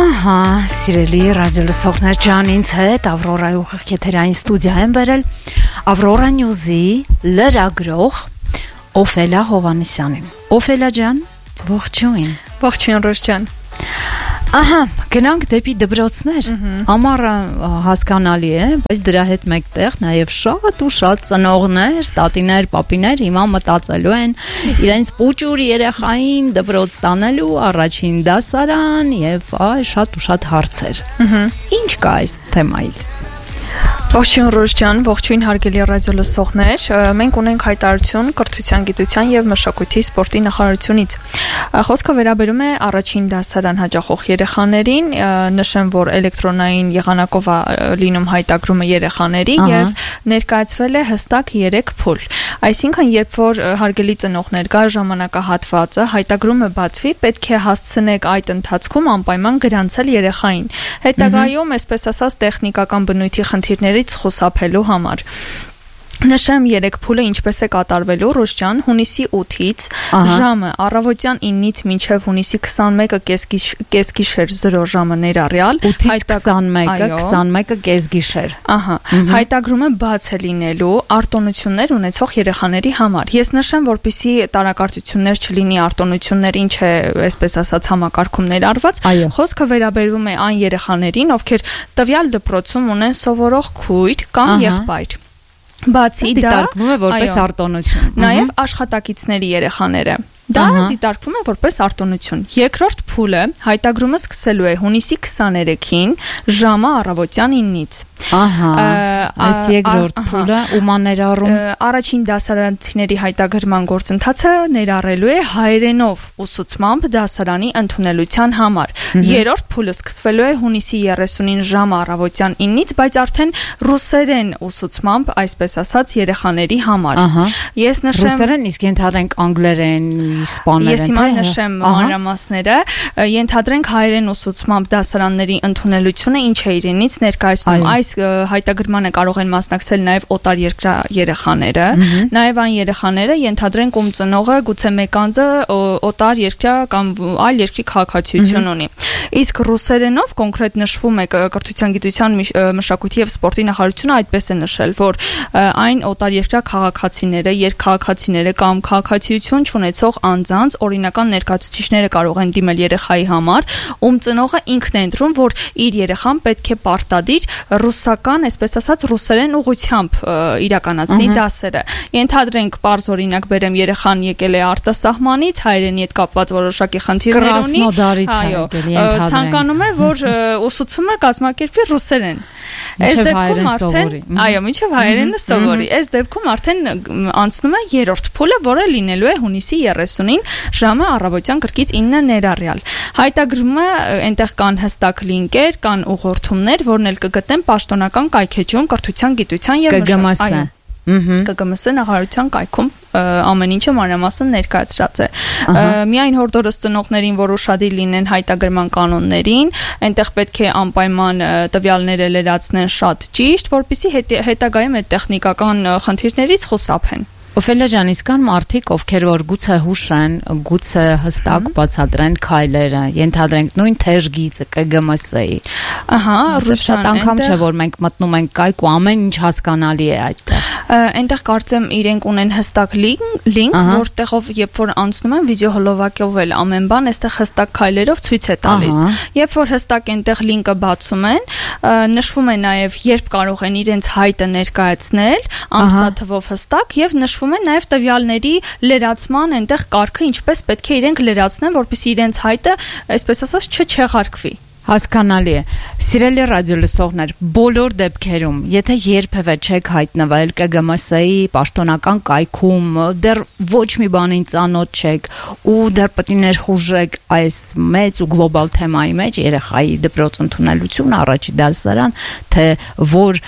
Ահա, սիրելի ռադիոլսողներ ջան, ինձ հետ Ավրորայի ուղիղ եթերային ստուդիա եմ բերել Ավրորա Նյուզի լրագրող Օֆելիա Հովհաննիսյանին։ Օֆելիա ջան, ողջույն։ Ողջույն Ռոժ ջան։ Ահա, գնանք դեպի դպրոցներ։ Ամառը հասկանալի է, բայց դրա հետ մեկտեղ նաև շատ ու շատ ծնողներ, տատիներ, պապիներ հիմա մտածելու են իրենց պուճուր երեխային դպրոց տանելու առաջին դասարան եւ շատ ու շատ հարցեր։ Ինչ կա այս թեմայից։ Ողջույն Ռոժ ջան, ողջույն հարգելի ռադիոլսողներ։ Մենք ունենք հայտարարություն Կրթության, գիտության եւ մշակույթի սպորտի նախարարությունից։ Խոսքը վերաբերում է առաջին դասարան հաճախող երեխաներին, նշեմ, որ էլեկտրոնային եղանակով է լինում հայտագրումը երեխաների եւ ներկայացվել է հստակ 3 փուլ։ Այսինքն, երբ որ հարգելի ծնողներ գա ժամանակահատվածը, հայտագրումը բացվի, պետք է հասցնեք այդ ընթացքում անպայման գրանցել երեխային։ Հետագայում, այսպես ասած, տեխնիկական բնույթի խնդիրներից խուսափելու համար։ Նշեմ 3 փուլը ինչպես է կատարվելու Ռոժ ջան, հունիսի 8-ից ժամը առավոտյան 9-ից մինչև հունիսի 21-ը կեսգիշեր 0 ժամը ներառյալ 8-ից 21-ը 21-ը կեսգիշեր։ Ահա, հայտագրումը բաց է լինելու արտոնություններ ունեցող երեխաների համար։ Ես նշեմ, որպեսզի տարակարծություններ չլինի արտոնություններ, ինչ է, այսպես ասած, համակարգում ներառված, խոսքը վերաբերում է այն երեխաներին, ովքեր տվյալ դպրոցում ունեն սովորող քույր կամ եղբայր։ Բացի դա դիտարկվում է որպես արտոնություն։ Նաև աշխատակիցների երեխաները։ Դա դիտարկվում է որպես արտոնություն։ Երկրորդ փուլը հայտագրումը սկսելու է հունիսի 23-ին ժամը առավոտյան 9-ից։ Ահա, այս երկրորդ փուլը ում ներառում։ Առաջին դասարանցիների հայտագրման գործընթացը ներառելու է հայերենով ուսուցմամբ դասարանի ընդունելության համար։ Երրորդ փուլը սկսվելու է հունիսի 30-ին ժամը առավոտյան 9-ից, բայց արդեն ռուսերեն ուսուցմամբ, այսպես ասած, երեխաների համար։ Ես նշեմ ռուսերեն, իսկ ենթադրենք անգլերեն Իսպաներեն։ Ես հիմա նշեմ մանրամասները, ենթադրենք հայերեն ուսուցմամբ դասարանների ընդունելությունը ինչ է իրենից ներկայացնում։ Այս հայտագրմանը կարող են մասնակցել նաև օտարերկրյա երեխաները, նաև այն երեխաները, ենթադրենք ում ծնողը գուցե մեկ անձը օտարերկրյա կամ այլ երկրի քաղաքացիություն ունի։ Իսկ ռուսերենով կոնկրետ նշվում է Կրթության, գիտության, մշակույթի եւ սպորտի նախարարությունը այդպես է նշել, որ այն օտարերկրյա քաղաքացիները, երկքաղաքացիները կամ քաղաքացիություն չունեցող անձանց օրինական ներկայացուցիչները կարող են դիմել երեխայի համար, ում ծնողը ինքն է ընտրում, որ իր երեխան պետք է պարտադիր ռուսական, այսպես ասած, ռուսերեն ուղղությամբ իրականացնի դասերը։ Ենթադրենք պարզ օրինակ բերեմ, երեխան եկել է արտասահմանից, հայերենի հետ կապված որոշակի խնդիրներ ունի, ցանկանում է, որ ուսուցումը կազմակերպվի ռուսերեն։ Այս դեպքում արդեն, մինչև հայերենը սովորի։ Այս դեպքում արդեն անցնում է երրորդ փուլը, որը լինելու է հունիսի 30-ին ժամը առավոտյան կրկից 9-ը ներառյալ։ Հայտագրումը այնտեղ կան հստակ լինկեր, կան ուղղորդումներ, որն էլ կգտնեն պաշտոնական կայքեջում Կրթության, գիտության եւ ԿԳՄՍ ԿԳՄՍ նախարարության կայքում ամեն ինչը մանրամասն ներկայացրած է։ Միայն հորդորս ծնողներին, որ ուշադիր լինեն հայտագրման կանոններին, այնտեղ պետք է անպայման տվյալները լրացնեն շատ ճիշտ, որպեսզի հետագայում այդ տեխնիկական խնդիրներից խուսափեն։ Օֆելիա ջան, իսկ կան մարդիկ, ովքեր որ գուցե հուշեն, գուցե հստակ բացատրեն քայլերը, ենթադրենք նույն թեժգիծը ԿԳՄՍ-ի։ Ահա, շատ անգամ չէ, որ մենք մտնում ենք կայք ու ամեն ինչ հասկանալի է այդտեղ։ Այնտեղ կարծեմ իրենք ունեն հստակ լինք, որտեղով երբ որ անցնում են վիդեո հոլովակով էլ ամեն բան այստեղ հստակ քայլերով ցույց է տալիս։ Երբ որ հստակ այնտեղ լինկը բացում են, նշվում է նաև երբ կարող են իրենց հայտը ներկայացնել, ամսաթվով հստակ եւ նշվում է նաև տվյալների լրացման այնտեղ կարգը ինչպես պետք է իրենք լրացնեն, որպեսզի իրենց հայտը, այսպես ասած, չչեղարկվի։ Հասկանալի է։ Սիրելի ռադիոլսողներ, բոլոր դեպքերում, եթե երբևէ չեք հայտնվել ԿԳՄՍ-ի պաշտոնական կայքում, դեռ ոչ մի բանին ծանոթ չեք ու դեռ պետք է ներխուժեք այս մեծ ու գլոբալ թեմայի մեջ երեխայի դպրոց ընդունելություն, առաջի դասարան, թե որ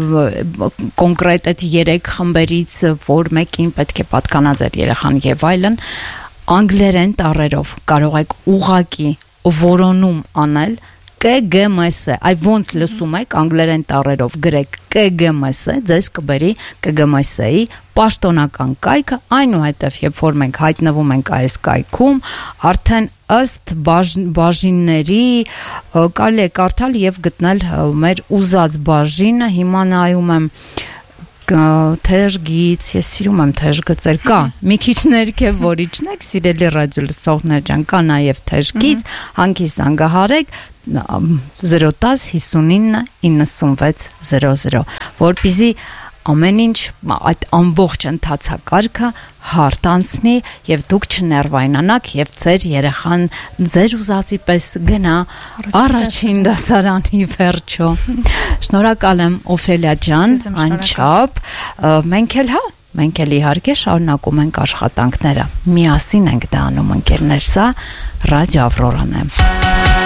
կոնկրետ այդ 3 խմբերից որ մեկին պետք է պատկանած այդ երեխան եւ այլն, անգլերեն տառերով կարող եք ուղղակի որոնում անել KGMS, այ ոնց լսում եք անգլերեն տառերով գրեք KGMS, ձեզ կբերի KGMS-ի պաշտոնական կայքը, այնուհետև երբ որ մենք հայտնվում ենք այս կայքում, արդեն ըստ բաժինների կարելի է կարդալ եւ գտնել մեր ուզած բաժինը, հիմա նայում եմ թեժգից, ես սիրում եմ թեժգծեր, կա, մի քիչ ներքև որ իջնեք, սիրելի ռադիո լսողներ ջան, կա նաև թեժգից, հանգիստ զանգահարեք 010 59 96 00, որպեսզի ամեն ինչ այդ ամբողջ ընթացակարգը հարթ անցնի եւ դուք չներվայնանաք եւ ձեր երեխան ձեր ուզածի պես գնա առաջին դասարանի վերջո։ Շնորհակալ եմ Օֆելիա ջան, անչափ, մենք էլ իհարկե շարունակում ենք աշխատանքները։ Միասին ենք դա անում, ընկերներ, սա Ռադիո Ավրորան է։